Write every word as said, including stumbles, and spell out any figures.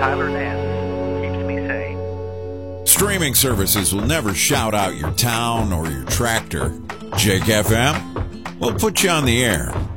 Tyler Nance keeps me sane. Streaming services will never shout out your town or your tractor. Jake F M will put you on the air.